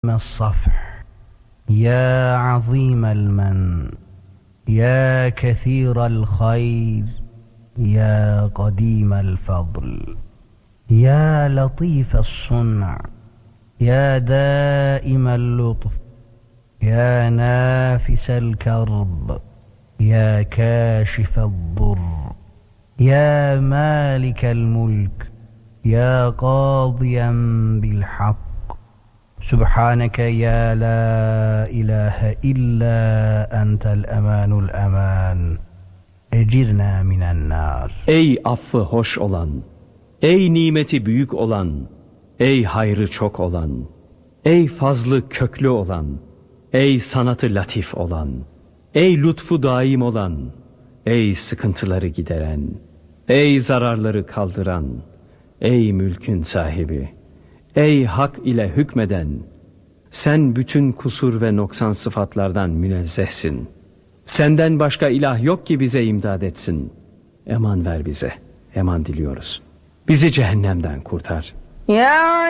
الصفح يا عظيم المن يا كثير الخير يا قديم الفضل يا لطيف الصنع يا دائم اللطف يا نافس الكرب يا كاشف الضر يا مالك الملك يا قاضيا بالحق سبحانك يا لا إله إلا أنت الأمان الأمان ecirna minen nar. Ey affı hoş olan, ey nimeti büyük olan, ey hayrı çok olan, ey fazlı köklü olan, ey sanatı latif olan, ey lütfu daim olan, ey sıkıntıları gideren, ey zararları kaldıran, ey mülkün sahibi, ey hak ile hükmeden, sen bütün kusur ve noksan sıfatlardan münezzehsin. Senden başka ilah yok ki bize imdad etsin. Eman ver bize, eman diliyoruz. Bizi cehennemden kurtar. Ya